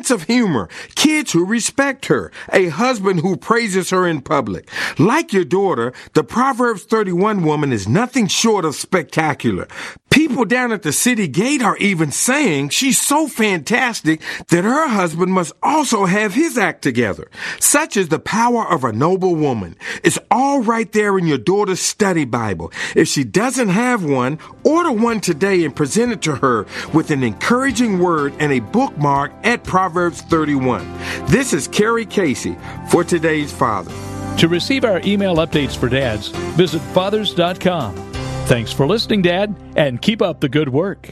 sense of humor, kids who respect her, a husband who praises her in public. Like your daughter, the Proverbs 31 woman is nothing short of spectacular. People down at the city gate are even saying she's so fantastic that her husband must also have his act together. Such is the power of a noble woman. It's all right there in your daughter's study Bible. If she doesn't have one, order one today and present it to her with an encouraging word and a bookmark at Proverbs 31. This is Kerry Casey for Today's Father. To receive our email updates for dads, visit fathers.com. Thanks for listening, Dad, and keep up the good work.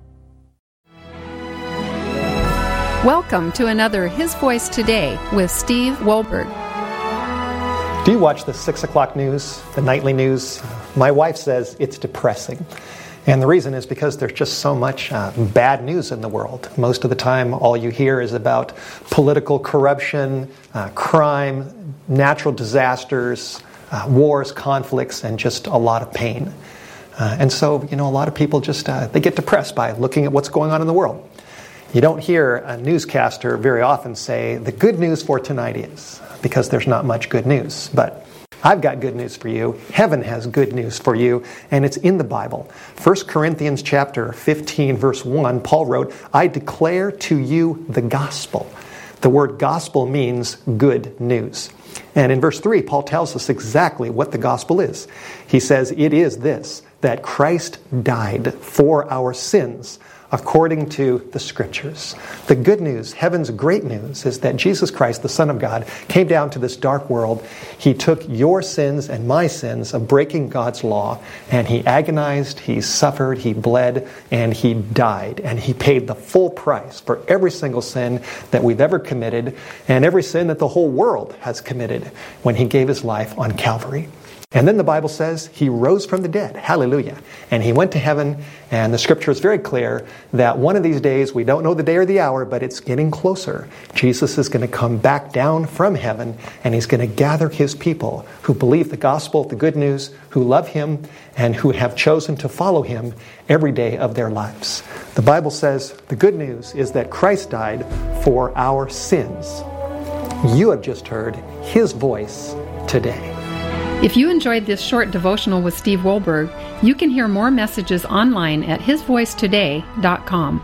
Welcome to another His Voice Today with Steve Wohlberg. Do you watch the 6 o'clock news, the nightly news? My wife says it's depressing. And the reason is because there's just so much bad news in the world. Most of the time, all you hear is about political corruption, crime, natural disasters, wars, conflicts, and just a lot of pain. And so, a lot of people just, they get depressed by looking at what's going on in the world. You don't hear a newscaster very often say, the good news for tonight is, because there's not much good news. But I've got good news for you. Heaven has good news for you, and it's in the Bible. 1 Corinthians chapter 15, verse 1, Paul wrote, I declare to you the gospel. The word gospel means good news. And in verse 3, Paul tells us exactly what the gospel is. He says, it is this, that Christ died for our sins, according to the Scriptures. The good news, heaven's great news, is that Jesus Christ, the Son of God, came down to this dark world. He took your sins and my sins of breaking God's law, and He agonized, He suffered, He bled, and He died. And He paid the full price for every single sin that we've ever committed, and every sin that the whole world has committed when He gave His life on Calvary. And then the Bible says He rose from the dead. Hallelujah. And He went to heaven, and the Scripture is very clear that one of these days, we don't know the day or the hour, but it's getting closer. Jesus is going to come back down from heaven, and He's going to gather His people who believe the gospel, the good news, who love Him, and who have chosen to follow Him every day of their lives. The Bible says the good news is that Christ died for our sins. You have just heard His voice today. If you enjoyed this short devotional with Steve Wohlberg, you can hear more messages online at hisvoicetoday.com.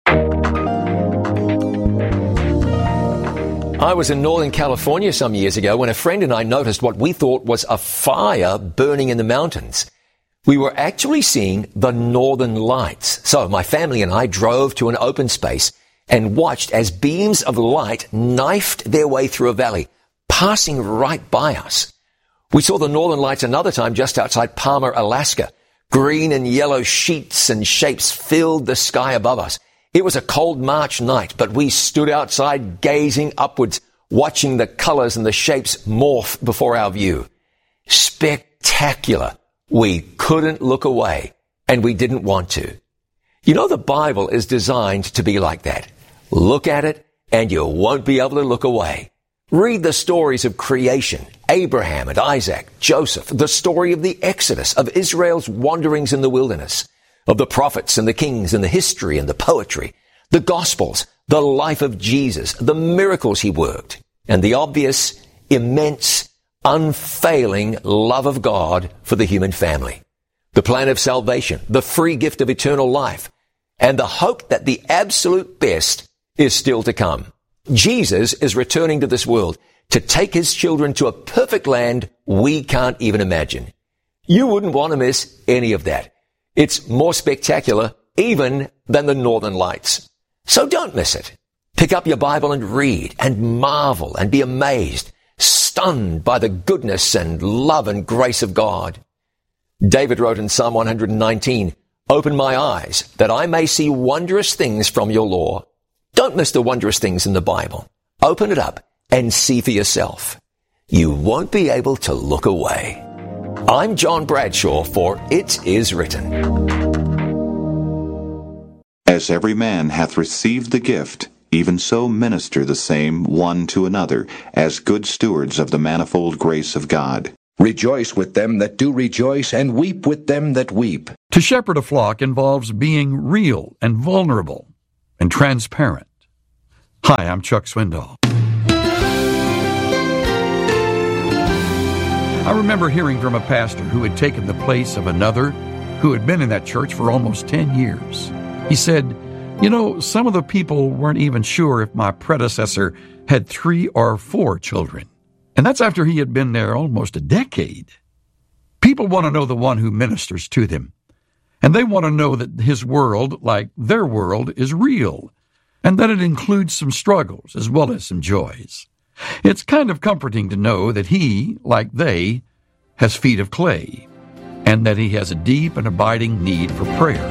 I was in Northern California some years ago when a friend and I noticed what we thought was a fire burning in the mountains. We were actually seeing the Northern Lights. So my family and I drove to an open space and watched as beams of light knifed their way through a valley, passing right by us. We saw the Northern Lights another time just outside Palmer, Alaska. Green and yellow sheets and shapes filled the sky above us. It was a cold March night, but we stood outside gazing upwards, watching the colors and the shapes morph before our view. Spectacular. We couldn't look away, and we didn't want to. You know, the Bible is designed to be like that. Look at it, and you won't be able to look away. Read the stories of creation, Abraham and Isaac, Joseph, the story of the Exodus, of Israel's wanderings in the wilderness, of the prophets and the kings and the history and the poetry, the Gospels, the life of Jesus, the miracles He worked, and the obvious, immense, unfailing love of God for the human family, the plan of salvation, the free gift of eternal life, and the hope that the absolute best is still to come. Jesus is returning to this world to take His children to a perfect land we can't even imagine. You wouldn't want to miss any of that. It's more spectacular even than the Northern Lights. So don't miss it. Pick up your Bible and read and marvel and be amazed, stunned by the goodness and love and grace of God. David wrote in Psalm 119, "Open my eyes that I may see wondrous things from your law." Don't miss the wondrous things in the Bible. Open it up and see for yourself. You won't be able to look away. I'm John Bradshaw for It Is Written. As every man hath received the gift, even so minister the same one to another, as good stewards of the manifold grace of God. Rejoice with them that do rejoice, and weep with them that weep. To shepherd a flock involves being real and vulnerable and transparent. Hi, I'm Chuck Swindoll. I remember hearing from a pastor who had taken the place of another who had been in that church for almost 10 years. He said, "You know, some of the people weren't even sure if my predecessor had 3 or 4 children." And that's after he had been there almost a decade. People want to know the one who ministers to them. And they want to know that his world, like their world, is real, and that it includes some struggles as well as some joys. It's kind of comforting to know that he, like they, has feet of clay, and that he has a deep and abiding need for prayer.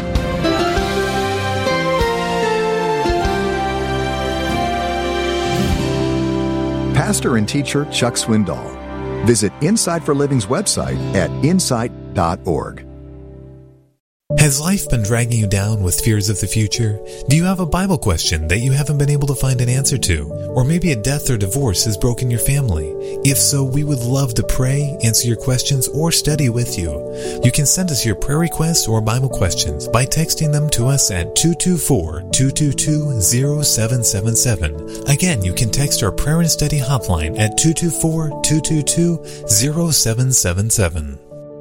Pastor and teacher Chuck Swindoll. Visit Insight for Living's website at insight.org. Has life been dragging you down with fears of the future? Do you have a Bible question that you haven't been able to find an answer to? Or maybe a death or divorce has broken your family? If so, we would love to pray, answer your questions, or study with you. You can send us your prayer requests or Bible questions by texting them to us at 224-222-0777. Again, you can text our prayer and study hotline at 224-222-0777.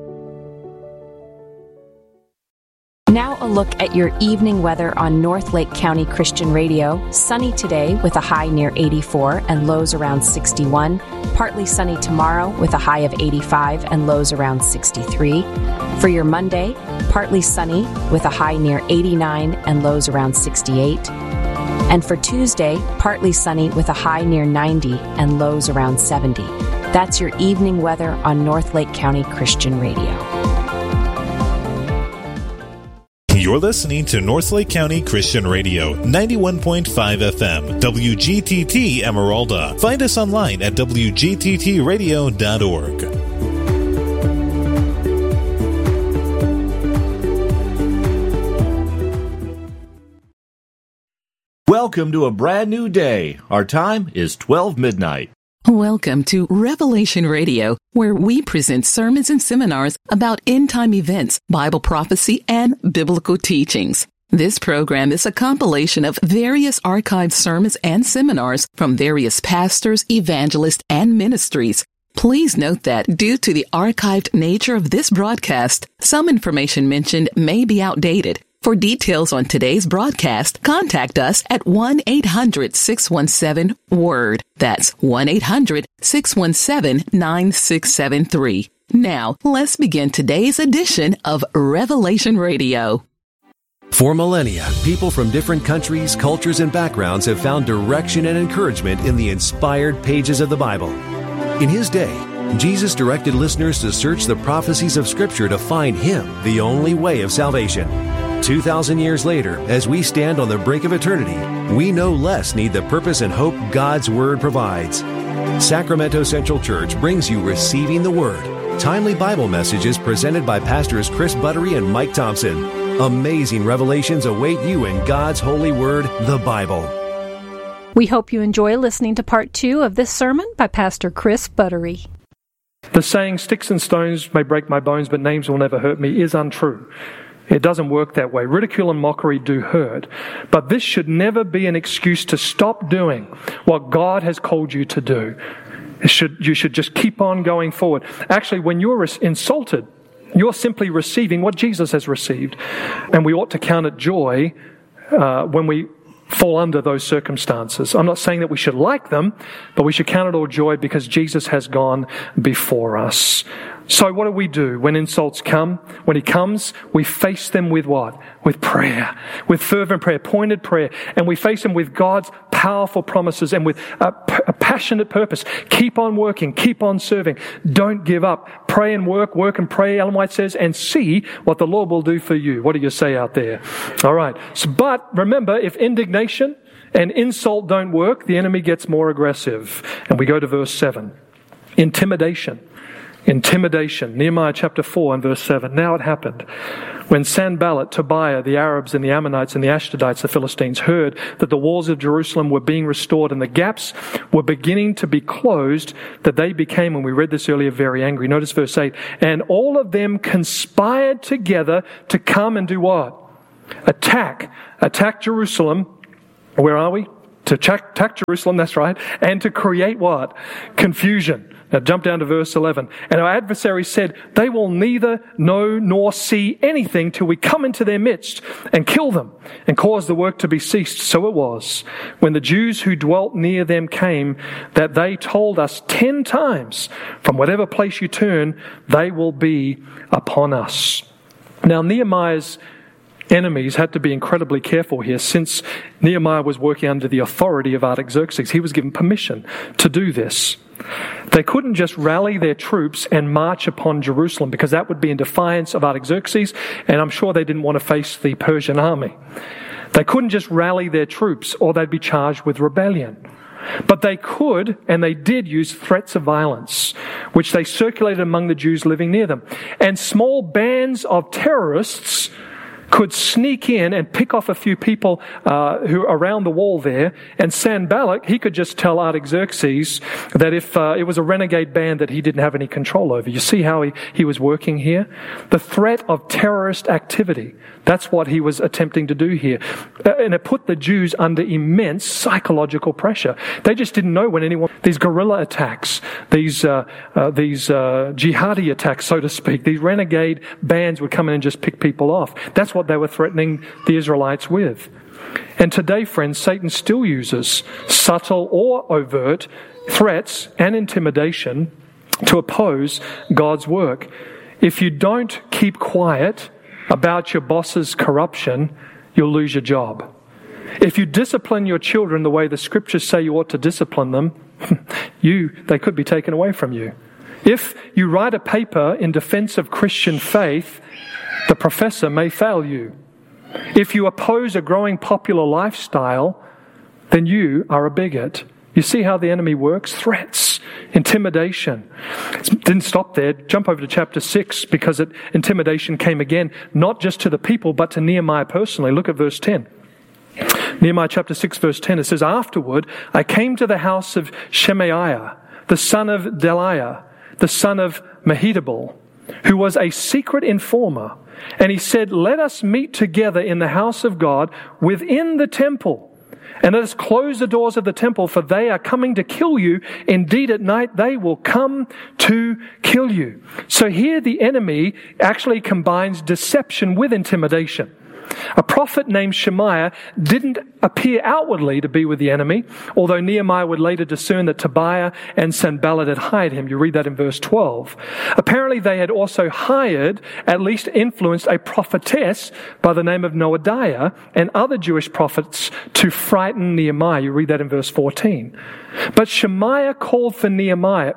Now a look at your evening weather on North Lake County Christian Radio. Sunny today with a high near 84 and lows around 61. Partly sunny tomorrow with a high of 85 and lows around 63. For your Monday, partly sunny with a high near 89 and lows around 68. And for Tuesday, partly sunny with a high near 90 and lows around 70. That's your evening weather on North Lake County Christian Radio. You're listening to North Lake County Christian Radio, 91.5 FM, WGTT Emeralda. Find us online at WGTTradio.org. Welcome to a brand new day. Our time is 12 midnight. Welcome to Revelation Radio, where we present sermons and seminars about end-time events, Bible prophecy, and biblical teachings. This program is a compilation of various archived sermons and seminars from various pastors, evangelists, and ministries. Please note that due to the archived nature of this broadcast, some information mentioned may be outdated. For details on today's broadcast, contact us at 1-800-617-WORD. That's 1-800-617-9673. Now, let's begin today's edition of Revelation Radio. For millennia, people from different countries, cultures, and backgrounds have found direction and encouragement in the inspired pages of the Bible. In his day, Jesus directed listeners to search the prophecies of Scripture to find Him, the only way of salvation. 2,000 years later, as we stand on the brink of eternity, we no less need the purpose and hope God's Word provides. Sacramento Central Church brings you Receiving the Word, timely Bible messages presented by Pastors Chris Buttery and Mike Thompson. Amazing revelations await you in God's holy Word, the Bible. We hope you enjoy listening to part 2 of this sermon by Pastor Chris Buttery. The saying, "Sticks and stones may break my bones, but names will never hurt me," is untrue. It doesn't work that way. Ridicule and mockery do hurt. But this should never be an excuse to stop doing what God has called you to do. You should just keep on going forward. Actually, when you're insulted, you're simply receiving what Jesus has received. And we ought to count it joy when we fall under those circumstances. I'm not saying that we should like them, but we should count it all joy because Jesus has gone before us. So what do we do when insults come? When He comes, we face them with what? With prayer, with fervent prayer, pointed prayer, and we face them with God's powerful promises and with a passionate purpose. Keep on working, keep on serving. Don't give up. Pray and work and pray, Ellen White says, and see what the Lord will do for you. What do you say out there? All right. But remember, if indignation and insult don't work, the enemy gets more aggressive. And we go to verse 7. Intimidation. Nehemiah chapter 4 and verse 7. Now it happened, when Sanballat, Tobiah, the Arabs and the Ammonites and the Ashdodites, the Philistines, heard that the walls of Jerusalem were being restored and the gaps were beginning to be closed, that they became, and we read this earlier, very angry. Notice verse 8. And all of them conspired together to come and do what? Attack Jerusalem. Where are we? to attack Jerusalem, that's right, and to create what? Confusion. Now jump down to verse 11. And our adversaries said, they will neither know nor see anything till we come into their midst and kill them and cause the work to be ceased. So it was, when the Jews who dwelt near them came, that they told us 10 times, from whatever place you turn, they will be upon us. Now Nehemiah's enemies had to be incredibly careful here, since Nehemiah was working under the authority of Artaxerxes. He was given permission to do this. They couldn't just rally their troops and march upon Jerusalem, because that would be in defiance of Artaxerxes, and I'm sure they didn't want to face the Persian army. They couldn't just rally their troops, or they'd be charged with rebellion. But they could, and they did, use threats of violence, which they circulated among the Jews living near them. And small bands of terrorists could sneak in and pick off a few people who are around the wall there. And Sanballat, he could just tell Artaxerxes that if it was a renegade band that he didn't have any control over. You see how he was working here? The threat of terrorist activity. That's what he was attempting to do here. And it put the Jews under immense psychological pressure. They just didn't know when anyone... These guerrilla attacks, these jihadi attacks, so to speak, these renegade bands would come in and just pick people off. That's what they were threatening the Israelites with. And today, friends, Satan still uses subtle or overt threats and intimidation to oppose God's work. If you don't keep quiet about your boss's corruption, you'll lose your job. If you discipline your children the way the scriptures say you ought to discipline them, they could be taken away from you. If you write a paper in defense of Christian faith, the professor may fail you. If you oppose a growing popular lifestyle, then you are a bigot. You see how the enemy works? Threats, intimidation. It didn't stop there. Jump over to chapter 6, because intimidation came again, not just to the people, but to Nehemiah personally. Look at verse 10. Nehemiah chapter 6, verse 10, it says, afterward, I came to the house of Shemaiah, the son of Delaiah, the son of Mehetabel, who was a secret informer. And he said, let us meet together in the house of God within the temple. And let us close the doors of the temple, for they are coming to kill you. Indeed, at night they will come to kill you. So here the enemy actually combines deception with intimidation. A prophet named Shemaiah didn't appear outwardly to be with the enemy, although Nehemiah would later discern that Tobiah and Sanballat had hired him. You read that in verse 12. Apparently they had also hired, at least influenced, a prophetess by the name of Noadiah and other Jewish prophets to frighten Nehemiah. You read that in verse 14. But Shemaiah called for Nehemiah,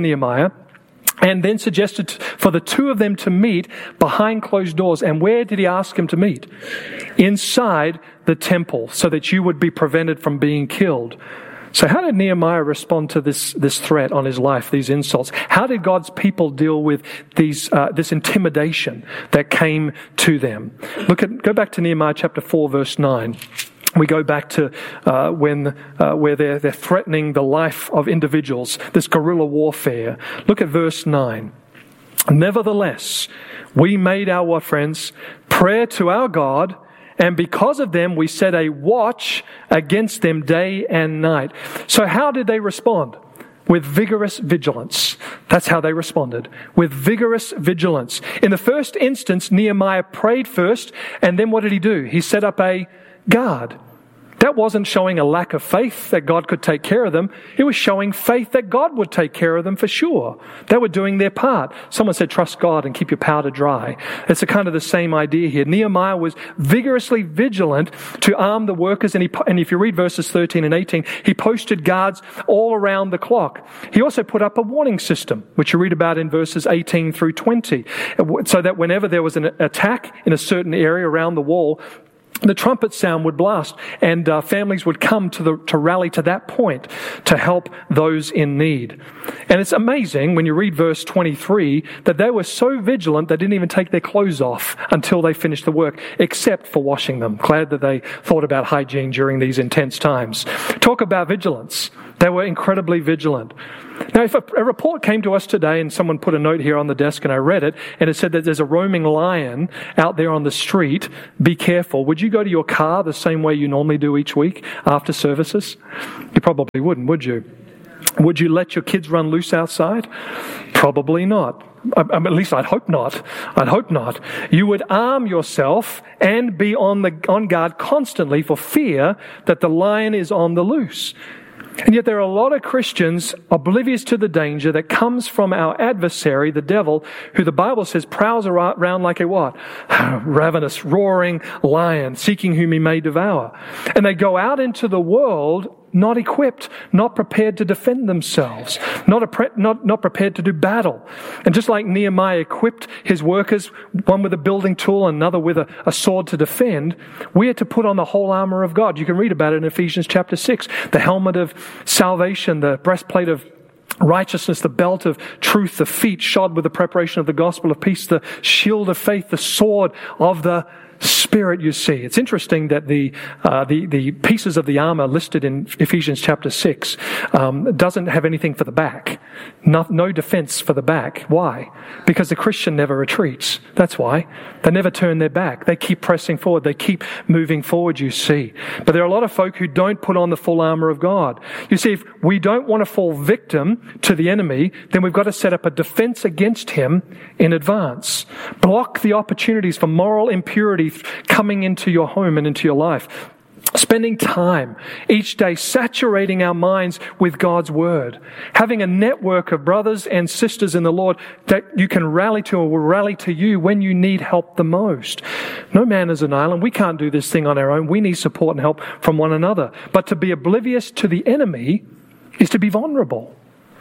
and then suggested for the two of them to meet behind closed doors. And where did he ask him to meet? Inside the temple, so that you would be prevented from being killed. So how did Nehemiah respond to this threat on his life, these insults? How did God's people deal with this intimidation that came to them? Go back to Nehemiah chapter 4, verse 9. We go back to where they're threatening the life of individuals, this guerrilla warfare. Look at verse 9. Nevertheless, we made our friends prayer to our God, and because of them we set a watch against them day and night. So how did they respond? With vigorous vigilance. That's how they responded. With vigorous vigilance. In the first instance, Nehemiah prayed first, and then what did he do? He set up a guard. That wasn't showing a lack of faith that God could take care of them. It was showing faith that God would take care of them for sure. They were doing their part. Someone said, trust God and keep your powder dry. It's kind of the same idea here. Nehemiah was vigorously vigilant to arm the workers, and if you read verses 13 and 18, he posted guards all around the clock. He also put up a warning system, which you read about in verses 18 through 20, so that whenever there was an attack in a certain area around the wall, the trumpet sound would blast, and families would come to rally to that point to help those in need. And it's amazing when you read verse 23 that they were so vigilant they didn't even take their clothes off until they finished the work, except for washing them. Glad that they thought about hygiene during these intense times. Talk about vigilance. They were incredibly vigilant. Now, if a report came to us today and someone put a note here on the desk and I read it, and it said that there's a roaming lion out there on the street, be careful. Would you go to your car the same way you normally do each week after services? You probably wouldn't, would you? Would you let your kids run loose outside? Probably not. At least I'd hope not. I'd hope not. You would arm yourself and be on guard constantly for fear that the lion is on the loose. And yet there are a lot of Christians oblivious to the danger that comes from our adversary, the devil, who the Bible says prowls around like a what? Ravenous, roaring lion, seeking whom he may devour. And they go out into the world not equipped, not prepared to defend themselves, not prepared to do battle. And just like Nehemiah equipped his workers, one with a building tool and another with a sword to defend, we are to put on the whole armor of God. You can read about it in Ephesians chapter 6. The helmet of salvation, the breastplate of righteousness, the belt of truth, the feet shod with the preparation of the gospel of peace, the shield of faith, the sword of the Spirit, you see. It's interesting that the pieces of the armor listed in Ephesians chapter 6 doesn't have anything for the back. No defense for the back. Why? Because the Christian never retreats. That's why. They never turn their back. They keep pressing forward. They keep moving forward, you see. But there are a lot of folk who don't put on the full armor of God. You see, if we don't want to fall victim to the enemy, then we've got to set up a defense against him in advance. Block the opportunities for moral impurity coming into your home and into your life. Spending time each day saturating our minds with God's Word. Having a network of brothers and sisters in the Lord that you can rally to or will rally to you when you need help the most. No man is an island. We can't do this thing on our own. We need support and help from one another. But to be oblivious to the enemy is to be vulnerable.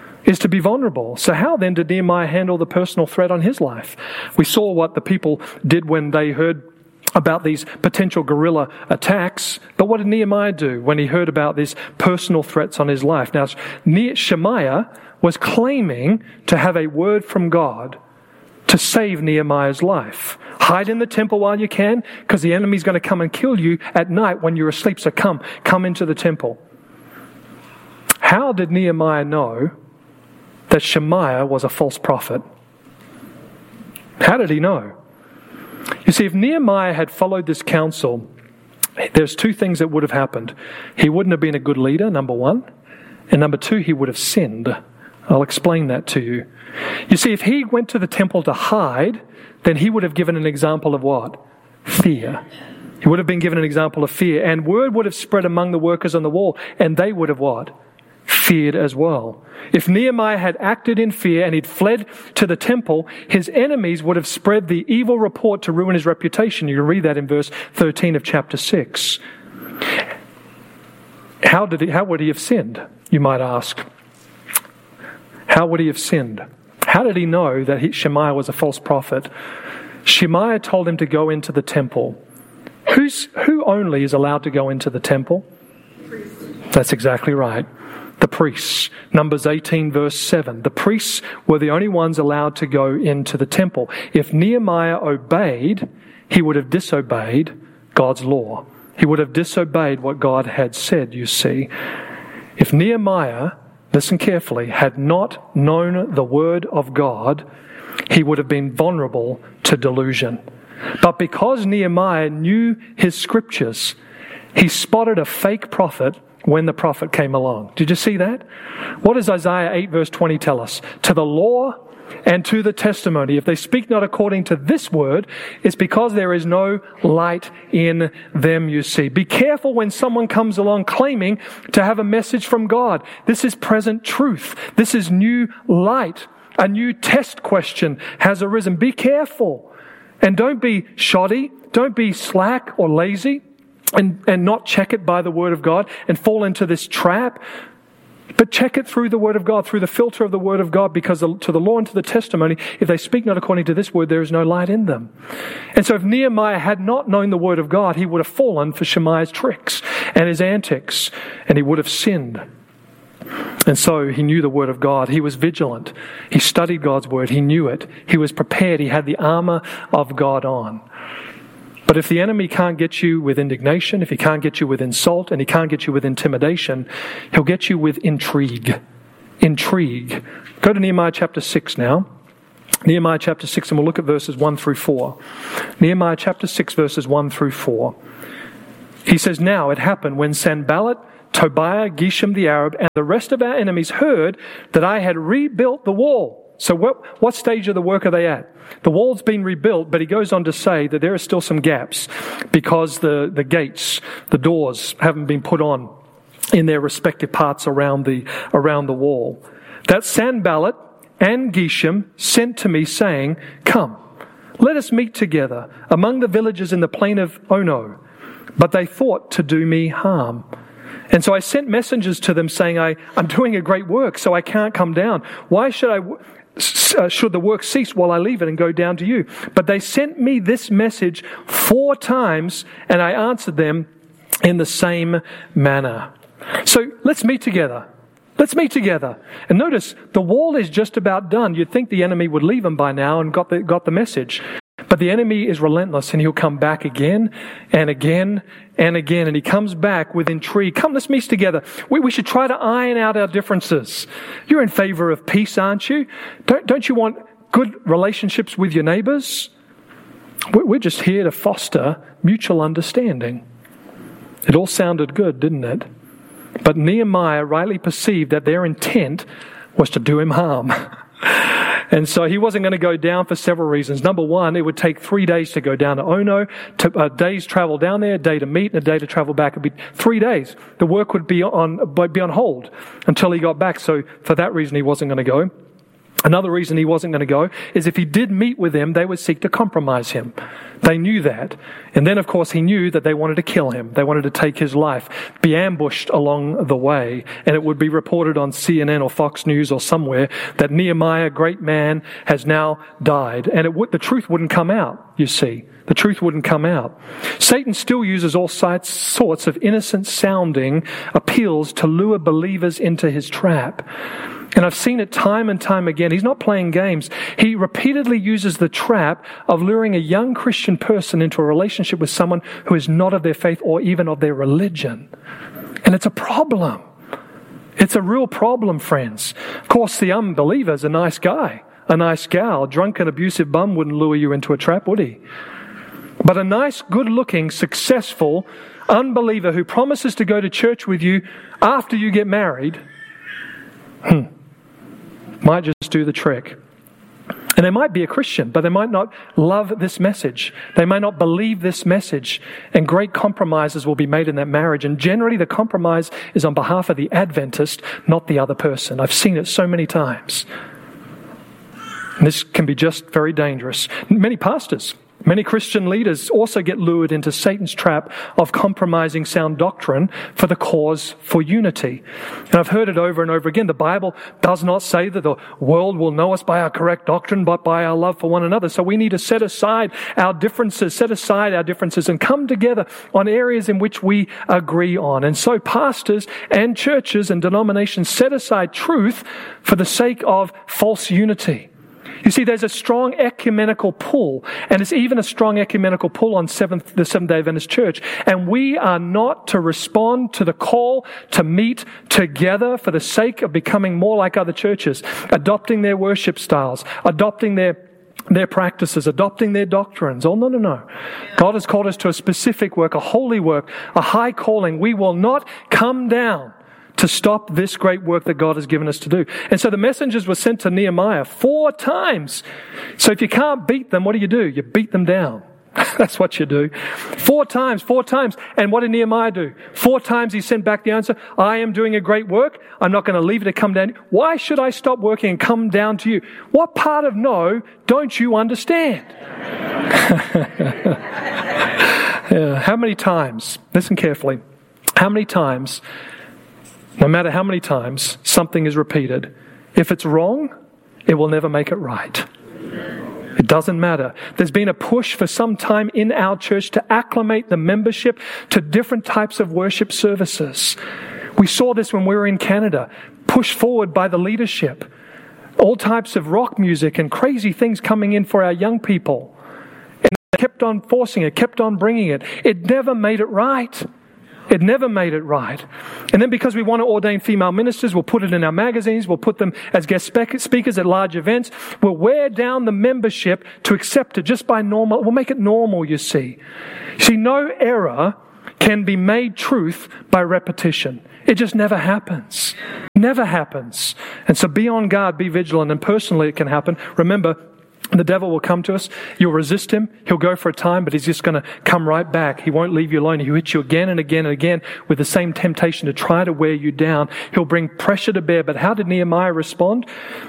So how then did Nehemiah handle the personal threat on his life? We saw what the people did when they heard about these potential guerrilla attacks. But what did Nehemiah do when he heard about these personal threats on his life? Now, Shemaiah was claiming to have a word from God to save Nehemiah's life. Hide in the temple while you can, because the enemy's going to come and kill you at night when you're asleep. So come into the temple. How did Nehemiah know that Shemaiah was a false prophet? How did he know? You see, if Nehemiah had followed this counsel, there's two things that would have happened. He wouldn't have been a good leader, number one. And number two, he would have sinned. I'll explain that to you. You see, if he went to the temple to hide, then he would have given an example of what? Fear. He would have been given an example of fear. And word would have spread among the workers on the wall. And they would have what? Feared as well. If Nehemiah had acted in fear and he'd fled to the temple, his enemies would have spread the evil report to ruin his reputation. You can read that in verse 13 of chapter 6. How would he have sinned, you might ask? How would he have sinned? How did he know that Shemaiah was a false prophet? Shemaiah told him to go into the temple. Who only is allowed to go into the temple? That's exactly right. The priests. Numbers 18 verse 7. The priests were the only ones allowed to go into the temple. If Nehemiah obeyed, he would have disobeyed God's law. He would have disobeyed what God had said, you see. If Nehemiah, listen carefully, had not known the word of God, he would have been vulnerable to delusion. But because Nehemiah knew his scriptures, he spotted a fake prophet when the prophet came along. Did you see that? What does Isaiah 8 verse 20 tell us? To the law and to the testimony, if they speak not according to this word, it's because there is no light in them, you see. Be careful when someone comes along claiming to have a message from God. This is present truth. This is new light. A new test question has arisen. Be careful. And don't be shoddy. Don't be slack or lazy. And not check it by the Word of God and fall into this trap. But check it through the Word of God, through the filter of the Word of God, because to the law and to the testimony, if they speak not according to this Word, there is no light in them. And so if Nehemiah had not known the Word of God, he would have fallen for Shemaiah's tricks and his antics, and he would have sinned. And so he knew the Word of God. He was vigilant. He studied God's Word. He knew it. He was prepared. He had the armor of God on. But if the enemy can't get you with indignation, if he can't get you with insult, and he can't get you with intimidation, he'll get you with intrigue. Intrigue. Go to Nehemiah chapter 6 now. Nehemiah chapter 6, and we'll look at verses 1 through 4. Nehemiah chapter 6, verses 1 through 4. He says, "Now it happened when Sanballat, Tobiah, Geshem the Arab, and the rest of our enemies heard that I had rebuilt the wall." So what stage of the work are they at? The wall's been rebuilt, but he goes on to say that there are still some gaps because the gates, the doors haven't been put on in their respective parts around the wall. That Sanballat and Geshem sent to me saying, "Come, let us meet together among the villages in the plain of Ono." But they thought to do me harm. And so I sent messengers to them saying, I'm doing a great work, so I can't come down. Why should the work cease while I leave it and go down to you? But they sent me this message 4 times, and I answered them in the same manner. So let's meet together. Let's meet together. And notice, the wall is just about done. You'd think the enemy would leave them by now and got the message. But the enemy is relentless, and he'll come back again and again and again. And he comes back with intrigue. Come, let's meet together. We should try to iron out our differences. You're in favor of peace, aren't you? Don't you want good relationships with your neighbors? We're just here to foster mutual understanding. It all sounded good, didn't it? But Nehemiah rightly perceived that their intent was to do him harm. And so he wasn't going to go down for several reasons. Number one, it would take 3 days to go down to Ono, a day's travel down there, a day to meet, and a day to travel back. It would be 3 days. The work would be on hold until he got back. So for that reason, he wasn't going to go. Another reason he wasn't going to go is if he did meet with them, they would seek to compromise him. They knew that. And then, of course, he knew that they wanted to kill him. They wanted to take his life, be ambushed along the way. And it would be reported on CNN or Fox News or somewhere that Nehemiah, great man, has now died. And the truth wouldn't come out, you see. The truth wouldn't come out. Satan still uses all sorts of innocent-sounding appeals to lure believers into his trap. And I've seen it time and time again. He's not playing games. He repeatedly uses the trap of luring a young Christian person into a relationship with someone who is not of their faith or even of their religion. And it's a problem. It's a real problem, friends. Of course, the unbeliever's a nice guy, a nice gal. Drunk and abusive bum wouldn't lure you into a trap, would he? But a nice, good-looking, successful unbeliever who promises to go to church with you after you get married might just do the trick. And they might be a Christian, but they might not love this message. They may not believe this message. And great compromises will be made in that marriage. And generally the compromise is on behalf of the Adventist, not the other person. I've seen it so many times. And this can be just very dangerous. Many pastors, many Christian leaders also get lured into Satan's trap of compromising sound doctrine for the cause for unity. And I've heard it over and over again. The Bible does not say that the world will know us by our correct doctrine, but by our love for one another. So we need to set aside our differences and come together on areas in which we agree on. And so pastors and churches and denominations set aside truth for the sake of false unity. You see, there's a strong ecumenical pull, and it's even a strong ecumenical pull on the Seventh-day Adventist Church. And we are not to respond to the call to meet together for the sake of becoming more like other churches, adopting their worship styles, adopting their practices, adopting their doctrines. Oh, no. God has called us to a specific work, a holy work, a high calling. We will not come down to stop this great work that God has given us to do. And so the messengers were sent to Nehemiah 4 times. So if you can't beat them, what do? You beat them down. That's what you do. 4 times. And what did Nehemiah do? 4 times he sent back the answer, I am doing a great work. I'm not going to leave it to come down. Why should I stop working and come down to you? What part of no don't you understand? How many times, listen carefully, how many times, no matter how many times something is repeated, if it's wrong, it will never make it right. It doesn't matter. There's been a push for some time in our church to acclimate the membership to different types of worship services. We saw this when we were in Canada, pushed forward by the leadership. All types of rock music and crazy things coming in for our young people. And kept on forcing it, kept on bringing it. It never made it right. It never made it right. And then because we want to ordain female ministers, we'll put it in our magazines, we'll put them as guest speakers at large events. We'll wear down the membership to accept it just by normal. We'll make it normal, you see. See, no error can be made truth by repetition. It just never happens. Never happens. And so be on guard, be vigilant, and personally it can happen. Remember, the devil will come to us. You'll resist him. He'll go for a time, but he's just going to come right back. He won't leave you alone. He'll hit you again and again and again with the same temptation to try to wear you down. He'll bring pressure to bear. But how did Nehemiah respond?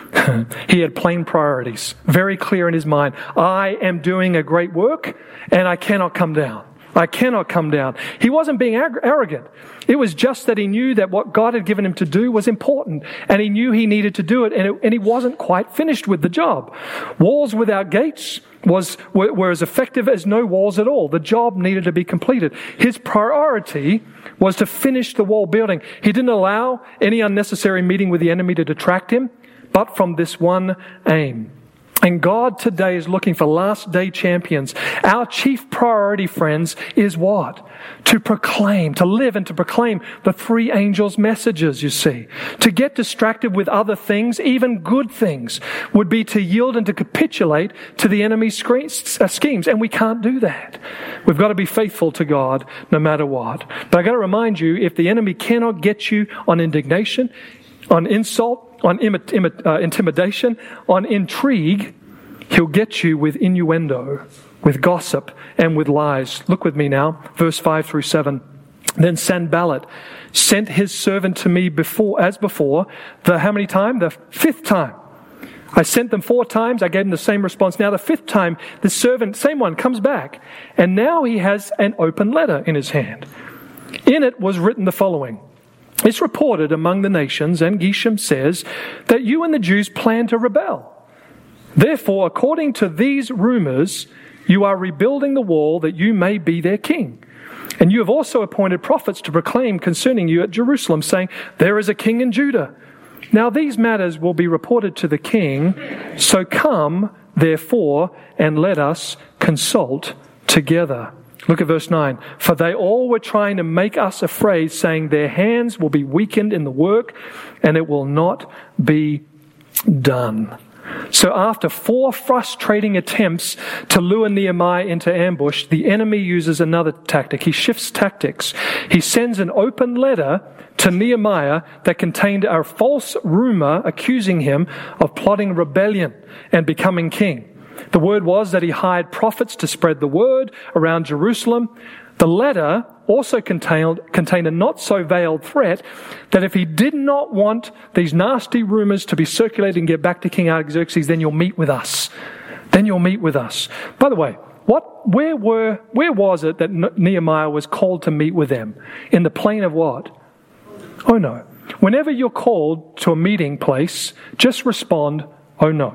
He had plain priorities, very clear in his mind. I am doing a great work, and I cannot come down. I cannot come down. He wasn't being arrogant. It was just that he knew that what God had given him to do was important, and he knew he needed to do it, and he wasn't quite finished with the job. Walls without gates were as effective as no walls at all. The job needed to be completed. His priority was to finish the wall building. He didn't allow any unnecessary meeting with the enemy to detract him, but from this one aim. And God today is looking for last day champions. Our chief priority, friends, is what? To proclaim, to live and to proclaim the three angels' messages, you see. To get distracted with other things, even good things, would be to yield and to capitulate to the enemy's schemes. And we can't do that. We've got to be faithful to God no matter what. But I've got to remind you, if the enemy cannot get you on indignation, on insult, on intimidation, on intrigue, he'll get you with innuendo, with gossip, and with lies. Look with me now, verse 5 through 7. Then Sanballat sent his servant to me as before, how many times? The fifth time. I sent them 4 times, I gave them the same response. Now the 5th time, the servant, same one, comes back. And now he has an open letter in his hand. In it was written the following. It's reported among the nations, and Geshem says, that you and the Jews plan to rebel. Therefore, according to these rumors, you are rebuilding the wall that you may be their king. And you have also appointed prophets to proclaim concerning you at Jerusalem, saying, there is a king in Judah. Now these matters will be reported to the king, so come, therefore, and let us consult together. Look at verse 9. For they all were trying to make us afraid, saying their hands will be weakened in the work, and it will not be done. So after 4 frustrating attempts to lure Nehemiah into ambush, the enemy uses another tactic. He shifts tactics. He sends an open letter to Nehemiah that contained a false rumor accusing him of plotting rebellion and becoming king. The word was that he hired prophets to spread the word around Jerusalem. The letter also contained a not-so-veiled threat that if he did not want these nasty rumors to be circulated and get back to King Artaxerxes, then you'll meet with us. Then you'll meet with us. By the way, where was it that Nehemiah was called to meet with them? In the plain of what? Oh no. Whenever you're called to a meeting place, just respond, oh no.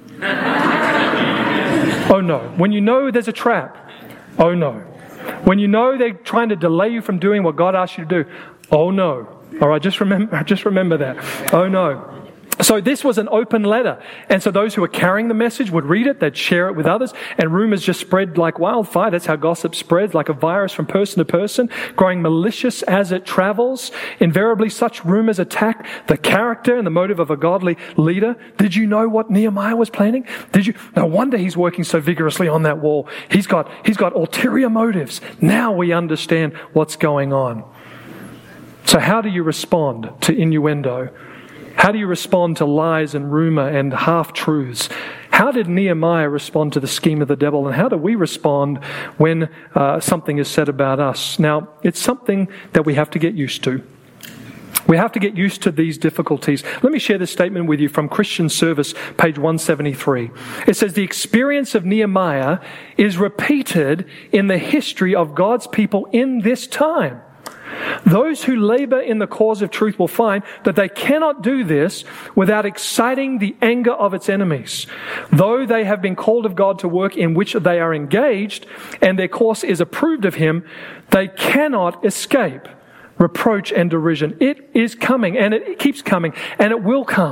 Oh no. When you know there's a trap, oh no. When you know they're trying to delay you from doing what God asked you to do, oh no. All right, just remember that. Oh no. So this was an open letter. And so those who were carrying the message would read it, they'd share it with others, and rumors just spread like wildfire. That's how gossip spreads, like a virus from person to person, growing malicious as it travels. Invariably, such rumors attack the character and the motive of a godly leader. Did you know what Nehemiah was planning? No wonder he's working so vigorously on that wall. He's got ulterior motives. Now we understand what's going on. So how do you respond to innuendo? How do you respond to lies and rumor and half-truths? How did Nehemiah respond to the scheme of the devil? And how do we respond when something is said about us? Now, it's something that we have to get used to. We have to get used to these difficulties. Let me share this statement with you from Christian Service, page 173. It says, the experience of Nehemiah is repeated in the history of God's people in this time. Those who labor in the cause of truth will find that they cannot do this without exciting the anger of its enemies. Though they have been called of God to work in which they are engaged, and their course is approved of Him, they cannot escape reproach and derision. It is coming, and it keeps coming, and it will come.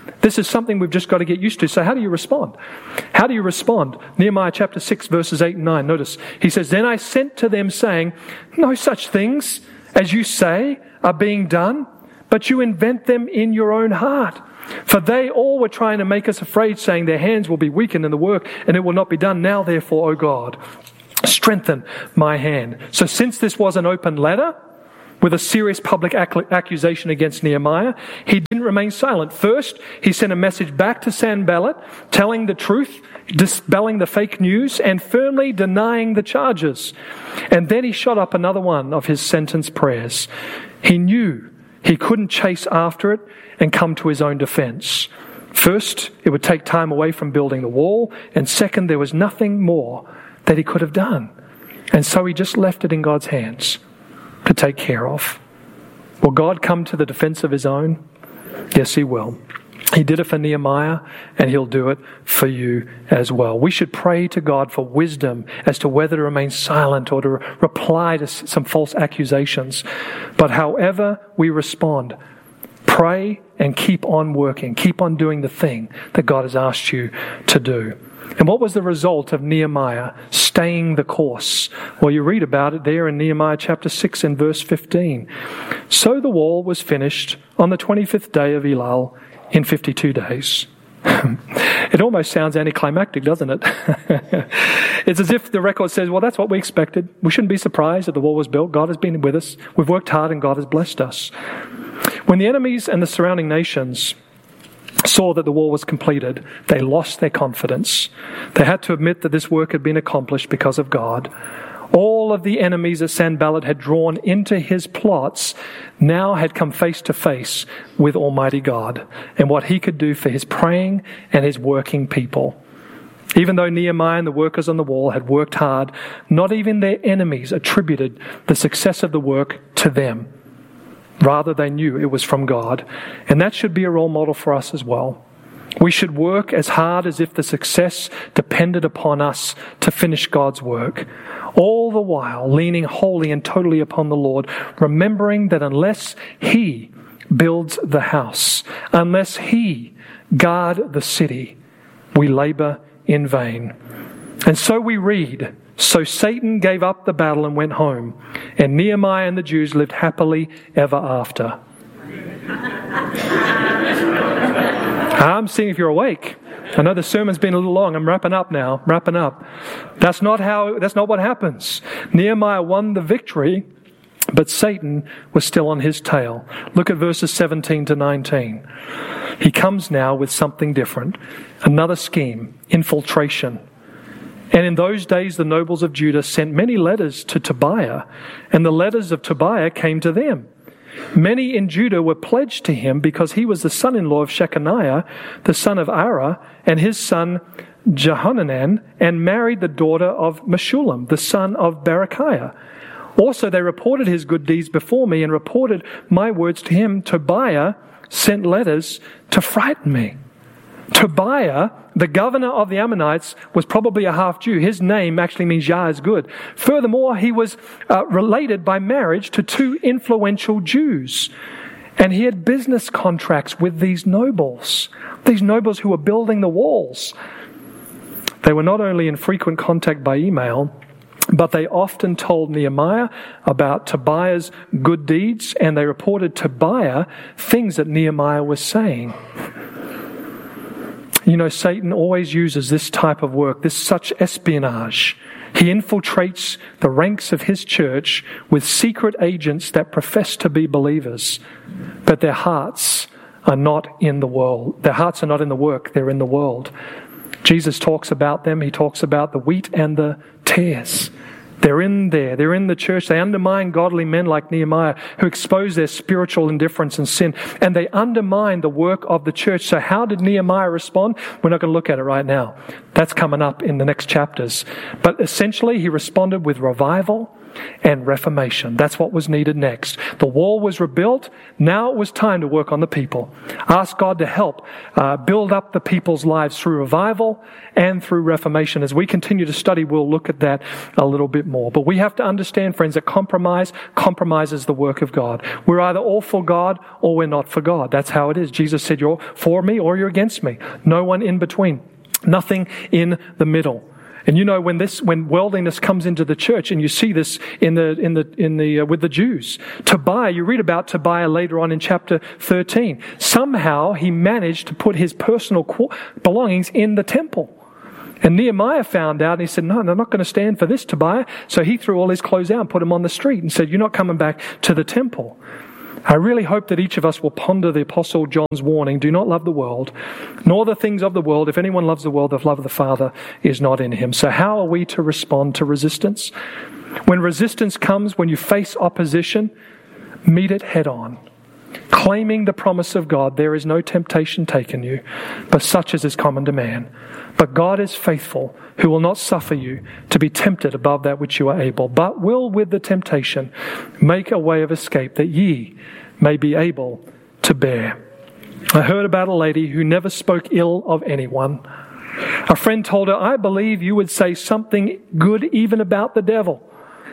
This is something we've just got to get used to. So how do you respond? How do you respond? Nehemiah chapter 6, verses 8 and 9. Notice, he says, "Then I sent to them saying, no such things as you say are being done, but you invent them in your own heart. For they all were trying to make us afraid, saying their hands will be weakened in the work, and it will not be done. Now therefore, O God, strengthen my hand." So since this was an open letter, with a serious public accusation against Nehemiah, he didn't remain silent. First, he sent a message back to Sanballat, telling the truth, dispelling the fake news, and firmly denying the charges. And then he shot up another one of his sentence prayers. He knew he couldn't chase after it and come to his own defense. First, it would take time away from building the wall, and second, there was nothing more that he could have done. And so he just left it in God's hands to take care of. Will God come to the defense of his own? Yes, he will. He did it for Nehemiah, and he'll do it for you as well. We should pray to God for wisdom as to whether to remain silent or to reply to some false accusations. But however we respond, pray and keep on working. Keep on doing the thing that God has asked you to do. And what was the result of Nehemiah staying the course? Well, you read about it there in Nehemiah chapter 6 and verse 15. "So the wall was finished on the 25th day of Elul in 52 days. It almost sounds anticlimactic, doesn't it? It's as if the record says, well, that's what we expected. We shouldn't be surprised that the wall was built. God has been with us. We've worked hard and God has blessed us. When the enemies and the surrounding nations saw that the wall was completed, they lost their confidence. They had to admit that this work had been accomplished because of God. All of the enemies that Sanballat had drawn into his plots now had come face to face with Almighty God and what he could do for his praying and his working people. Even though Nehemiah and the workers on the wall had worked hard, not even their enemies attributed the success of the work to them. Rather, they knew it was from God. And that should be a role model for us as well. We should work as hard as if the success depended upon us to finish God's work, all the while leaning wholly and totally upon the Lord, remembering that unless He builds the house, unless He guard the city, we labor in vain. And so we read, "So Satan gave up the battle and went home, and Nehemiah and the Jews lived happily ever after." I'm seeing if you're awake. I know the sermon's been a little long. I'm wrapping up now. That's not what happens. Nehemiah won the victory, but Satan was still on his tail. Look at verses 17 to 19. He comes now with something different. Another scheme, infiltration. "And in those days the nobles of Judah sent many letters to Tobiah, and the letters of Tobiah came to them. Many in Judah were pledged to him because he was the son-in-law of Shechaniah, the son of Ara, and his son Jehohanan, and married the daughter of Meshullam, the son of Berechiah. Also they reported his good deeds before me and reported my words to him. Tobiah sent letters to frighten me." Tobiah, the governor of the Ammonites, was probably a half-Jew. His name actually means Yah is good. Furthermore, he was related by marriage to two influential Jews. And he had business contracts with these nobles who were building the walls. They were not only in frequent contact by email, but they often told Nehemiah about Tobiah's good deeds, and they reported Tobiah things that Nehemiah was saying. You know, Satan always uses this type of work, such espionage. He infiltrates the ranks of his church with secret agents that profess to be believers, but their hearts are not in the world. Their hearts are not in the work, they're in the world. Jesus talks about them. He talks about the wheat and the tares. They're in there. They're in the church. They undermine godly men like Nehemiah who expose their spiritual indifference and sin. And they undermine the work of the church. So how did Nehemiah respond? We're not going to look at it right now. That's coming up in the next chapters. But essentially, he responded with revival and reformation. That's what was needed next. The wall was rebuilt. Now it was time to work on the people. Ask God to help build up the people's lives through revival and through reformation. As we continue to study, we'll look at that a little bit more. But we have to understand, friends, that compromises the work of God. We're either all for God or we're not for God. That's how it is. Jesus said, you're for me or you're against me. No one in between. Nothing in the middle. And you know, when worldliness comes into the church, and you see this with the Jews, Tobiah, you read about Tobiah later on in chapter 13. Somehow he managed to put his personal belongings in the temple. And Nehemiah found out, and he said, no, they're not going to stand for this, Tobiah. So he threw all his clothes out and put them on the street and said, you're not coming back to the temple. I really hope that each of us will ponder the Apostle John's warning, do not love the world, nor the things of the world. If anyone loves the world, the love of the Father is not in him. So how are we to respond to resistance? When resistance comes, when you face opposition, meet it head on. Claiming the promise of God, there is no temptation taken you, but such as is common to man. But God is faithful, who will not suffer you to be tempted above that which you are able, but will with the temptation make a way of escape, that ye may be able to bear. I heard about a lady who never spoke ill of anyone. A friend told her, I believe you would say something good even about the devil.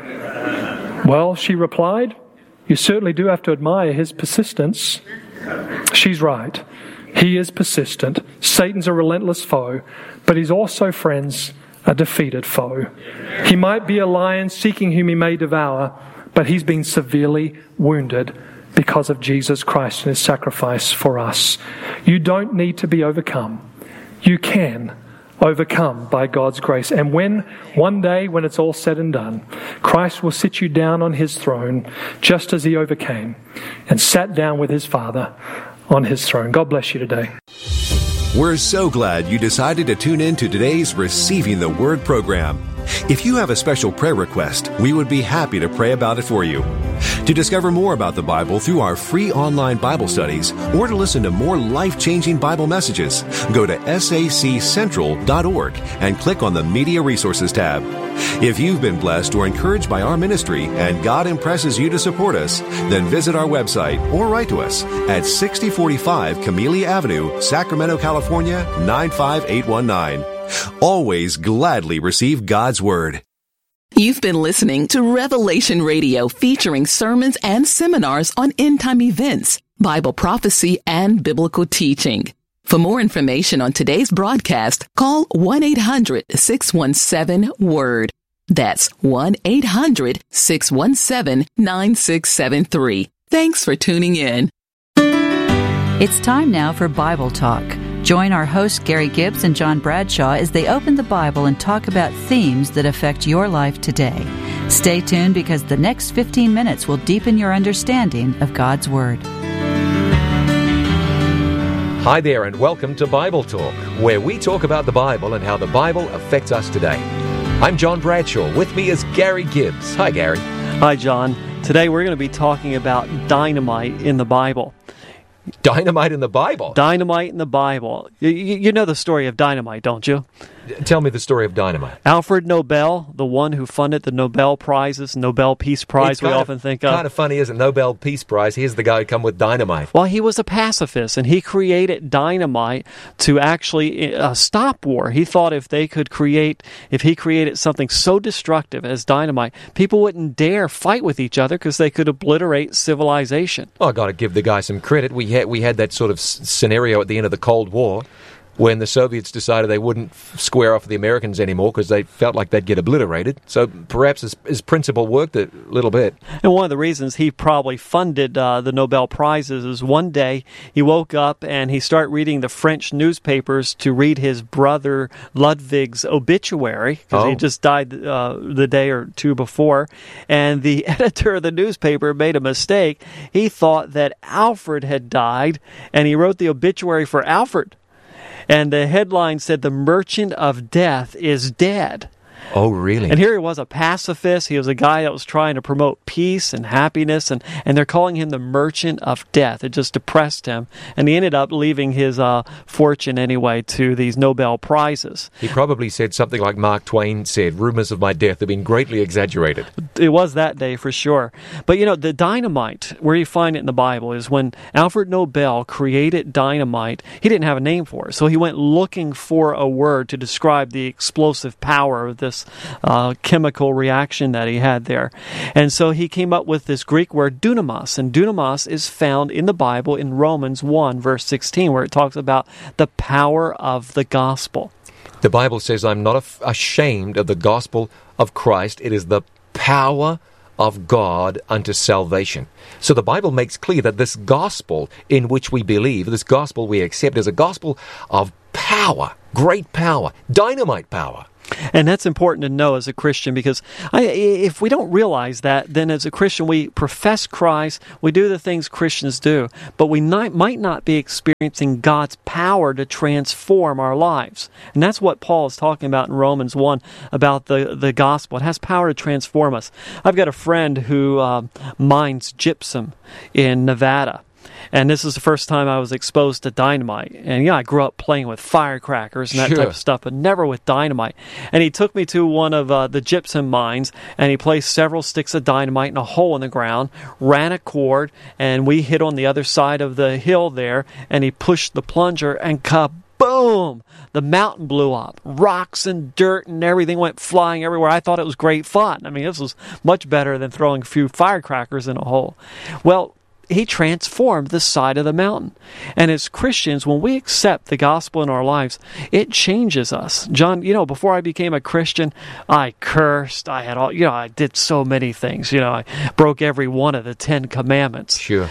Well, she replied, you certainly do have to admire his persistence. She's right. He is persistent. Satan's a relentless foe, but he's also, friends, a defeated foe. He might be a lion seeking whom he may devour, but he's been severely wounded because of Jesus Christ and his sacrifice for us. You don't need to be overcome. You can overcome by God's grace. And one day, when it's all said and done, Christ will sit you down on his throne, just as he overcame and sat down with his Father on his throne. God bless you today. We're so glad you decided to tune in to today's Receiving the Word program. If you have a special prayer request, we would be happy to pray about it for you. To discover more about the Bible through our free online Bible studies, or to listen to more life-changing Bible messages, go to saccentral.org and click on the Media Resources tab. If you've been blessed or encouraged by our ministry and God impresses you to support us, then visit our website or write to us at 6045 Camellia Avenue, Sacramento, California, 95819. Always gladly receive God's Word. You've been listening to Revelation Radio, featuring sermons and seminars on end-time events, Bible prophecy, and biblical teaching. For more information on today's broadcast, call 1-800-617-WORD. That's 1-800-617-9673. Thanks for tuning in. It's time now for Bible Talk. Join our hosts Gary Gibbs and John Bradshaw as they open the Bible and talk about themes that affect your life today. Stay tuned, because the next 15 minutes will deepen your understanding of God's Word. Hi there, and welcome to Bible Talk, where we talk about the Bible and how the Bible affects us today. I'm John Bradshaw. With me is Gary Gibbs. Hi, Gary. Hi, John. Today we're going to be talking about dynamite in the Bible. Dynamite in the Bible? Dynamite in the Bible. You know the story of dynamite, don't you? Tell me the story of dynamite. Alfred Nobel, the one who funded the Nobel Prizes, Nobel Peace Prize we often think of. Kind of funny, isn't it? Nobel Peace Prize. Here's the guy who come with dynamite. Well, he was a pacifist, and he created dynamite to actually stop war. He thought if he created something so destructive as dynamite, people wouldn't dare fight with each other because they could obliterate civilization. Well, I've got to give the guy some credit. We had that sort of scenario at the end of the Cold War, when the Soviets decided they wouldn't square off the Americans anymore because they felt like they'd get obliterated. So perhaps his principle worked a little bit. And one of the reasons he probably funded the Nobel Prizes is one day he woke up and he started reading the French newspapers to read his brother Ludwig's obituary, because he just died the day or two before. And the editor of the newspaper made a mistake. He thought that Alfred had died, and he wrote the obituary for Alfred. And the headline said, "The Merchant of Death is dead." Oh, really? And here he was, a pacifist. He was a guy that was trying to promote peace and happiness, and they're calling him the merchant of death. It just depressed him, and he ended up leaving his fortune anyway to these Nobel Prizes. He probably said something like Mark Twain said, rumors of my death have been greatly exaggerated. It was that day for sure. But you know, the dynamite, where you find it in the Bible, is when Alfred Nobel created dynamite, he didn't have a name for it, so he went looking for a word to describe the explosive power of this chemical reaction that he had there. And so he came up with this Greek word dunamis, and dunamis is found in the Bible in Romans 1 verse 16, where it talks about the power of the gospel. The Bible says, I'm not ashamed of the gospel of Christ. It is the power of God unto salvation. So the Bible makes clear that this gospel in which we believe, this gospel we accept, is a gospel of power, great power, dynamite power. And that's important to know as a Christian, because if we don't realize that, then as a Christian we profess Christ, we do the things Christians do, but we might not be experiencing God's power to transform our lives. And that's what Paul is talking about in Romans 1 about the gospel. It has power to transform us. I've got a friend who mines gypsum in Nevada. And this is the first time I was exposed to dynamite. And, I grew up playing with firecrackers and that type of stuff, but never with dynamite. And he took me to one of the gypsum mines, and he placed several sticks of dynamite in a hole in the ground, ran a cord, and we hit on the other side of the hill there, and he pushed the plunger, and kaboom! The mountain blew up. Rocks and dirt and everything went flying everywhere. I thought it was great fun. I mean, this was much better than throwing a few firecrackers in a hole. Well, he transformed the side of the mountain. And as Christians, when we accept the gospel in our lives, it changes us. John, before I became a Christian, I cursed. I had I did so many things. I broke every one of the 10 commandments. Sure.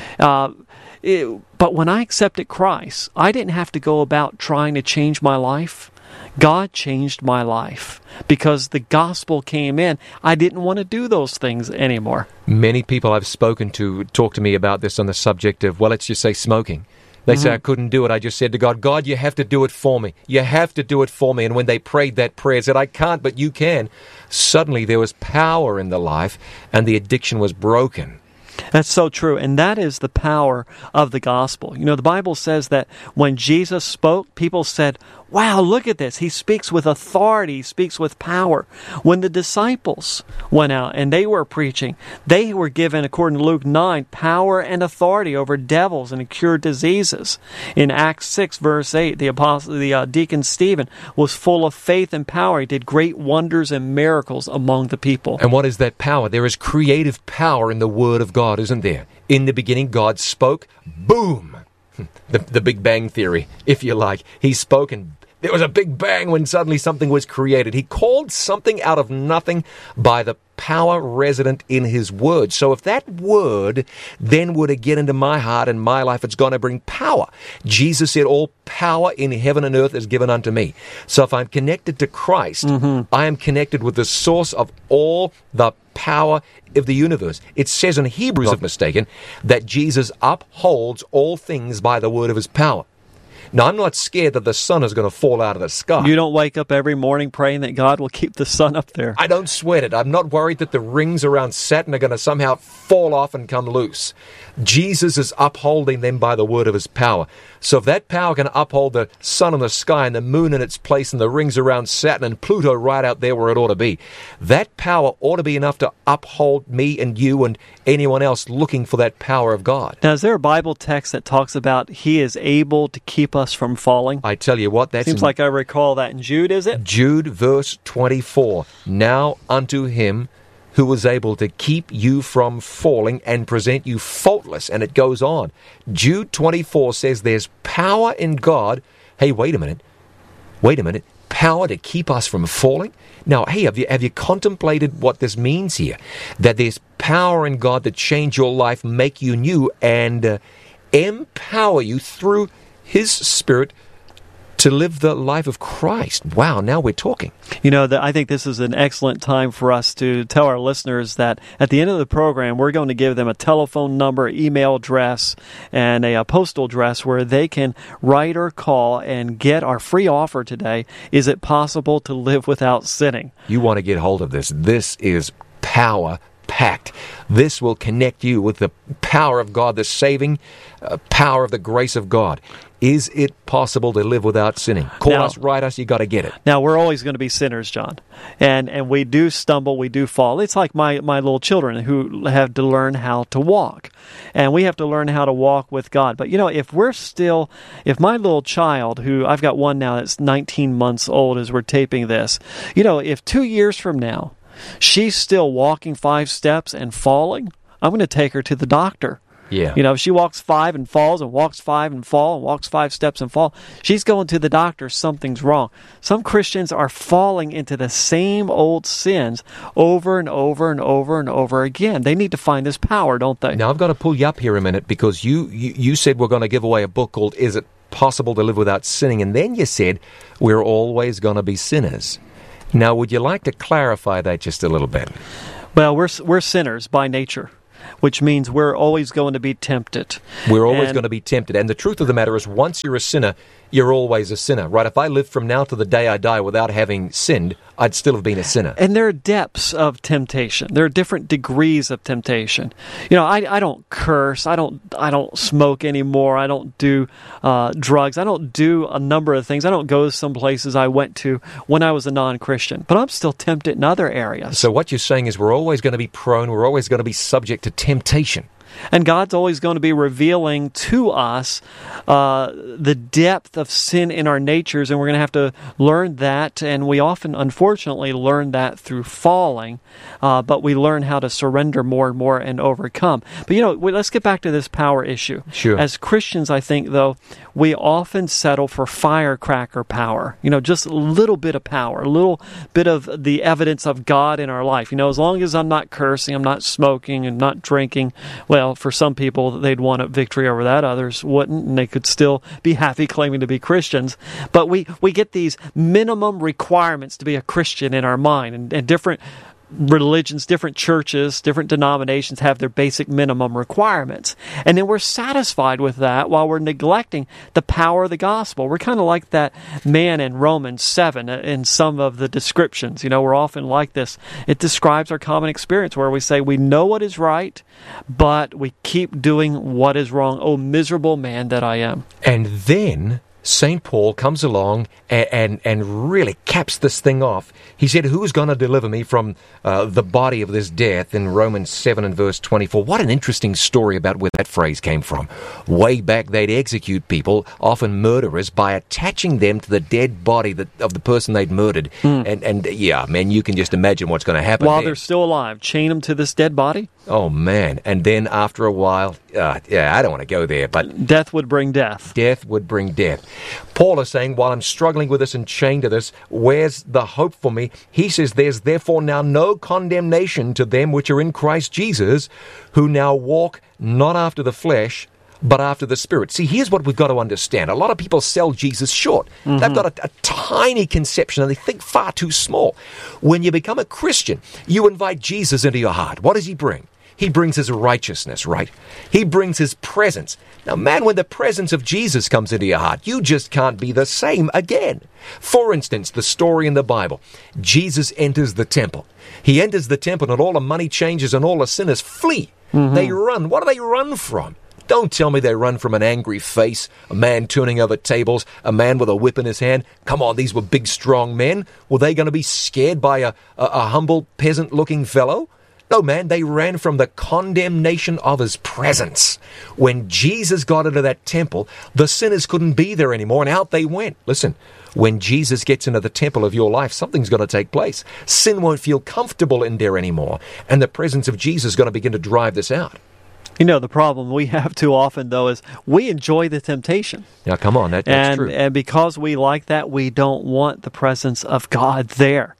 But when I accepted Christ, I didn't have to go about trying to change my life. God changed my life because the gospel came in. I didn't want to do those things anymore. Many people I've spoken to talk to me about this on the subject of, let's just say smoking. They say, I couldn't do it. I just said to God, God, you have to do it for me. You have to do it for me. And when they prayed that prayer, said, I can't, but you can. Suddenly there was power in the life and the addiction was broken. That's so true, and that is the power of the gospel. The Bible says that when Jesus spoke, people said, wow, look at this. He speaks with authority. He speaks with power. When the disciples went out and they were preaching, they were given, according to Luke 9, power and authority over devils and to cure diseases. In Acts 6, verse 8, the deacon Stephen was full of faith and power. He did great wonders and miracles among the people. And what is that power? There is creative power in the Word of God, isn't there? In the beginning, God spoke, boom! The Big Bang Theory, if you like. He spoke and there was a big bang when suddenly something was created. He called something out of nothing by the power resident in His Word. So if that Word then were to get into my heart and my life, it's going to bring power. Jesus said, all power in heaven and earth is given unto me. So if I'm connected to Christ, I am connected with the source of all the power of the universe. It says in Hebrews, if I'm mistaken, that Jesus upholds all things by the word of His power. Now, I'm not scared that the sun is going to fall out of the sky. You don't wake up every morning praying that God will keep the sun up there. I don't sweat it. I'm not worried that the rings around Saturn are going to somehow fall off and come loose. Jesus is upholding them by the word of His power. So if that power can uphold the sun in the sky and the moon in its place and the rings around Saturn and Pluto right out there where it ought to be, that power ought to be enough to uphold me and you and anyone else looking for that power of God. Now, is there a Bible text that talks about He is able to keep us from falling? I tell you what, that seems like I recall that in Jude, is it? Jude, verse 24. Now unto Him who was able to keep you from falling and present you faultless. And it goes on. Jude 24 says there's power in God. Hey, wait a minute. Power to keep us from falling? Now, hey, have you contemplated what this means here? That there's power in God to change your life, make you new, and empower you through His Spirit to live the life of Christ. Wow, now we're talking. You know, I think this is an excellent time for us to tell our listeners that at the end of the program, we're going to give them a telephone number, email address, and a postal address where they can write or call and get our free offer today. Is it possible to live without sinning? You want to get hold of this. This is power-packed. This will connect you with the power of God, the saving power of the grace of God. Is it possible to live without sinning? Call us, write us, you got to get it. Now, we're always going to be sinners, John. And we do stumble, we do fall. It's like my little children who have to learn how to walk. And we have to learn how to walk with God. But, you know, if my little child, who I've got one now that's 19 months old as we're taping this, you know, if 2 years from now she's still walking 5 steps and falling, I'm going to take her to the doctor. Yeah. You know, if she walks 5 and falls and walks 5 and fall and walks 5 steps and fall, she's going to the doctor, something's wrong. Some Christians are falling into the same old sins over and over and over and over again. They need to find this power, don't they? Now, I've got to pull you up here a minute because you said we're going to give away a book called Is It Possible to Live Without Sinning? And then you said we're always going to be sinners. Now, would you like to clarify that just a little bit? Well, we're sinners by nature, which means we're always going to be tempted. We're always going to be tempted. And the truth of the matter is, once you're a sinner, you're always a sinner, right? If I lived from now to the day I die without having sinned, I'd still have been a sinner. And there are depths of temptation. There are different degrees of temptation. You know, I don't curse. I don't smoke anymore. I don't do drugs. I don't do a number of things. I don't go to some places I went to when I was a non-Christian. But I'm still tempted in other areas. So what you're saying is we're always going to be prone, we're always going to be subject to temptation. And God's always going to be revealing to us the depth of sin in our natures, and we're going to have to learn that. And we often, unfortunately, learn that through falling, but we learn how to surrender more and more and overcome. But, you know, let's get back to this power issue. Sure. As Christians, I think, though, we often settle for firecracker power. You know, just a little bit of power, a little bit of the evidence of God in our life. You know, as long as I'm not cursing, I'm not smoking, and not drinking, well, for some people, they'd want a victory over that. Others wouldn't, and they could still be happy claiming to be Christians. But we get these minimum requirements to be a Christian in our mind, and different religions, different churches, different denominations have their basic minimum requirements. And then we're satisfied with that while we're neglecting the power of the gospel. We're kind of like that man in Romans 7 in some of the descriptions. You know, we're often like this. It describes our common experience where we say we know what is right, but we keep doing what is wrong. Oh, miserable man that I am. And then St. Paul comes along and really caps this thing off. He said, who's going to deliver me from the body of this death in Romans 7 and verse 24. What an interesting story about where that phrase came from. Way back, they'd execute people, often murderers, by attaching them to the dead body of the person they'd murdered. And yeah, man, you can just imagine what's going to happen while they're still alive. Chain them to this dead body? Oh, man. And then after a while, I don't want to go there, but death would bring death. Death would bring death. Paul is saying, while I'm struggling with this and chained to this, where's the hope for me? He says, there's therefore now no condemnation to them which are in Christ Jesus, who now walk not after the flesh, but after the Spirit. See, here's what we've got to understand. A lot of people sell Jesus short. Mm-hmm. They've got a tiny conception, and they think far too small. When you become a Christian, you invite Jesus into your heart. What does he bring? He brings his righteousness, right? He brings his presence. Now, man, when the presence of Jesus comes into your heart, you just can't be the same again. For instance, the story in the Bible. Jesus enters the temple. He enters the temple, and all the money changers and all the sinners flee. Mm-hmm. They run. What do they run from? Don't tell me they run from an angry face, a man turning over tables, a man with a whip in his hand. Come on, these were big, strong men. Were they going to be scared by a humble, peasant-looking fellow? No, man, they ran from the condemnation of his presence. When Jesus got into that temple, the sinners couldn't be there anymore, and out they went. Listen, when Jesus gets into the temple of your life, something's going to take place. Sin won't feel comfortable in there anymore, and the presence of Jesus is going to begin to drive this out. You know, the problem we have too often, though, is we enjoy the temptation. Now, come on, that's true. And because we like that, we don't want the presence of God there.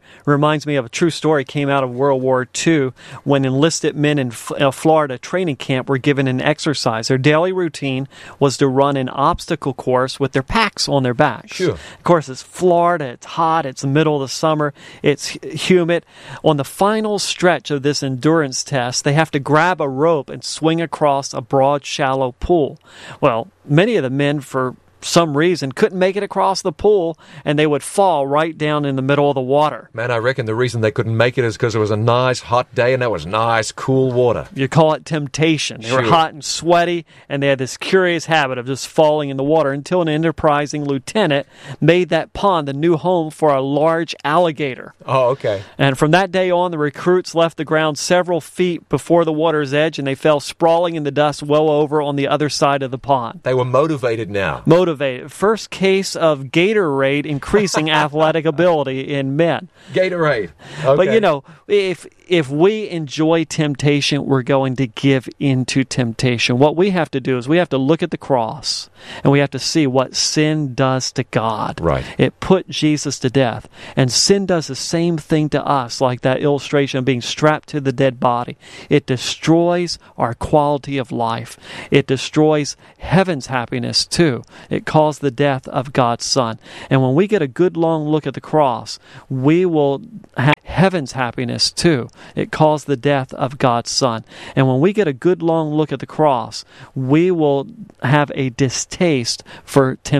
Reminds me of a true story came out of World War II when enlisted men in Florida training camp were given an exercise. Their daily routine was to run an obstacle course with their packs on their backs. Sure. Of course, it's Florida, it's hot, it's the middle of the summer, it's humid. On the final stretch of this endurance test, they have to grab a rope and swing across a broad, shallow pool. Well, many of the men, for some reason, couldn't make it across the pool, and they would fall right down in the middle of the water. Man, I reckon the reason they couldn't make it is because it was a nice hot day and there was nice cool water. You call it temptation. They were hot and sweaty, and they had this curious habit of just falling in the water until an enterprising lieutenant made that pond the new home for a large alligator. Oh, okay. And from that day on, the recruits left the ground several feet before the water's edge, and they fell sprawling in the dust well over on the other side of the pond. They were motivated now. First case of Gatorade increasing athletic ability in men. Gatorade. Okay. But you know, if we enjoy temptation, we're going to give into temptation. What we have to do is we have to look at the cross and we have to see what sin does to God. Right. It put Jesus to death. And sin does the same thing to us, like that illustration of being strapped to the dead body. It destroys our quality of life. It destroys heaven's happiness too. It caused the death of God's Son. And when we get a good long look at the cross, we will have heaven's happiness too. It caused the death of God's Son. And when we get a good long look at the cross, we will have a distaste for temptation.